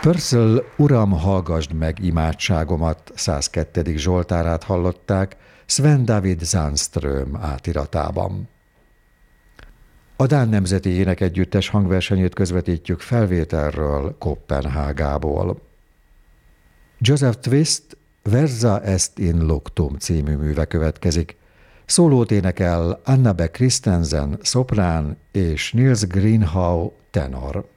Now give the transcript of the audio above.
Purcell Uram, hallgasd meg imádságomat 102. Zsoltárát hallották Sven David Zandström átiratában. A Dán Nemzeti Énekegyüttes hangversenyét közvetítjük felvételről Koppenhágából. Joseph Twist Versa est in luctum című műve következik. Szólót énekel Anna Beck Christensen szoprán és Nils Greenhow tenor.